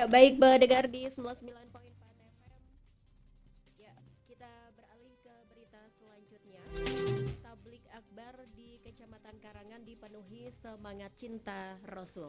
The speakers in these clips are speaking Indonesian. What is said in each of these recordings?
Ya, baik pendengar di 99.4 FM. Ya, kita beralih ke berita selanjutnya. Tablik Akbar di Kecamatan Karangan dipenuhi semangat cinta Rasul.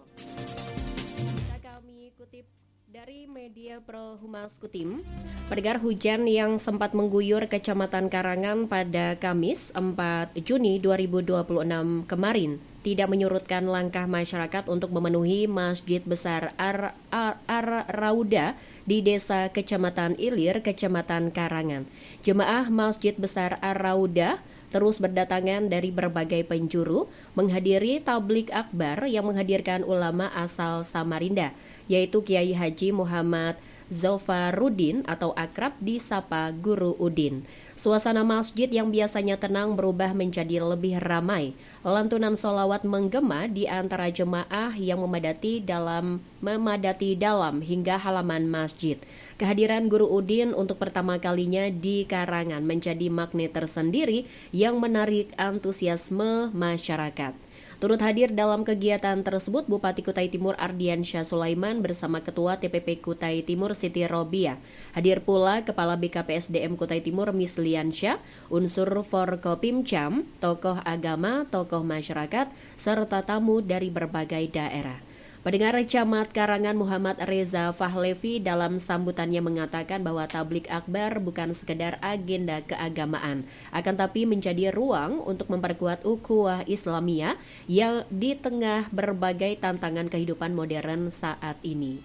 Kami kutip dari media Pro Humas Kutim, pendengar, hujan yang sempat mengguyur Kecamatan Karangan pada Kamis 4 Juni 2026 kemarin tidak menyurutkan langkah masyarakat untuk memenuhi Masjid Besar Ar-Rauda di Desa Kecamatan Ilir, Kecamatan Karangan. Jemaah Masjid Besar Ar-Rauda terus berdatangan dari berbagai penjuru menghadiri tablik akbar yang menghadirkan ulama asal Samarinda, yaitu Kiai Haji Muhammad Zofarudin atau akrab disapa Guru Udin. Suasana masjid yang biasanya tenang berubah menjadi lebih ramai. Lantunan sholawat menggema di antara jemaah yang memadati dalam hingga halaman masjid. Kehadiran Guru Udin untuk pertama kalinya di Karangan menjadi magnet tersendiri yang menarik antusiasme masyarakat. Turut hadir dalam kegiatan tersebut Bupati Kutai Timur Ardiansyah Sulaiman bersama Ketua TPP Kutai Timur Siti Robiah. Hadir pula Kepala BKPSDM Kutai Timur Misliansyah, unsur Forkopimcam, tokoh agama, tokoh masyarakat, serta tamu dari berbagai daerah. Pendengar, Camat Karangan Muhammad Reza Fahlevi dalam sambutannya mengatakan bahwa tablik akbar bukan sekedar agenda keagamaan, akan tapi menjadi ruang untuk memperkuat ukhuwah Islamiyah yang di tengah berbagai tantangan kehidupan modern saat ini.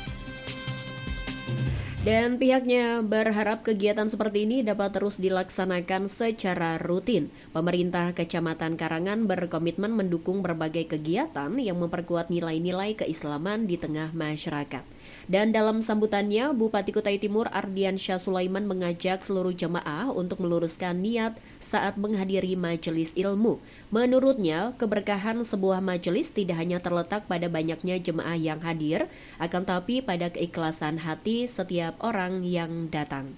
Dan pihaknya berharap kegiatan seperti ini dapat terus dilaksanakan secara rutin. Pemerintah Kecamatan Karangan berkomitmen mendukung berbagai kegiatan yang memperkuat nilai-nilai keislaman di tengah masyarakat. Dan dalam sambutannya, Bupati Kutai Timur Ardiansyah Sulaiman mengajak seluruh jemaah untuk meluruskan niat saat menghadiri majelis ilmu. Menurutnya, keberkahan sebuah majelis tidak hanya terletak pada banyaknya jemaah yang hadir, akan tapi pada keikhlasan hati setiap orang yang datang.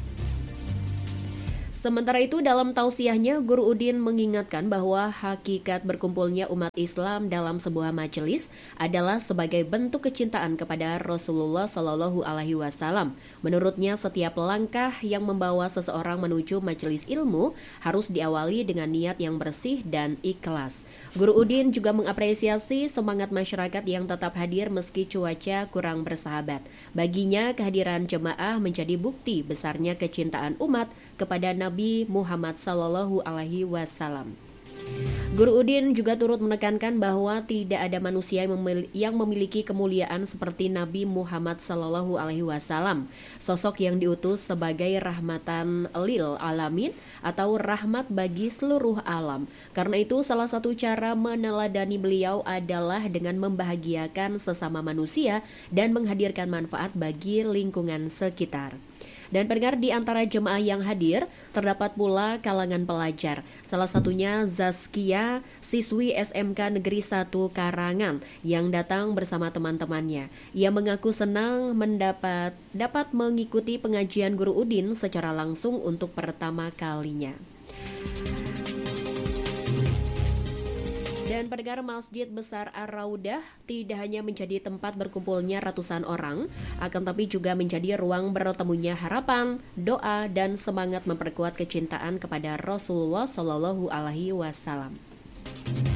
Sementara itu, dalam tausiahnya, Guru Udin mengingatkan bahwa hakikat berkumpulnya umat Islam dalam sebuah majelis adalah sebagai bentuk kecintaan kepada Rasulullah Shallallahu Alaihi Wasallam. Menurutnya, setiap langkah yang membawa seseorang menuju majelis ilmu harus diawali dengan niat yang bersih dan ikhlas. Guru Udin juga mengapresiasi semangat masyarakat yang tetap hadir meski cuaca kurang bersahabat. Baginya, kehadiran jemaah menjadi bukti besarnya kecintaan umat kepada Nabi Muhammad Sallallahu Alaihi Wasallam. Guru Udin juga turut menekankan bahwa tidak ada manusia yang memiliki kemuliaan seperti Nabi Muhammad Sallallahu Alaihi Wasallam, sosok yang diutus sebagai rahmatan lil alamin atau rahmat bagi seluruh alam. Karena itu, salah satu cara meneladani beliau adalah dengan membahagiakan sesama manusia dan menghadirkan manfaat bagi lingkungan sekitar. Dan pendengar, di antara jemaah yang hadir terdapat pula kalangan pelajar. Salah satunya Zaskia, siswi SMK Negeri 1 Karangan yang datang bersama teman-temannya. Ia mengaku senang dapat mengikuti pengajian Guru Udin secara langsung untuk pertama kalinya. Dan pendengar, Masjid Besar Ar-Raudah tidak hanya menjadi tempat berkumpulnya ratusan orang, akan tapi juga menjadi ruang bertemunya harapan, doa, dan semangat memperkuat kecintaan kepada Rasulullah Shallallahu Alaihi Wasallam.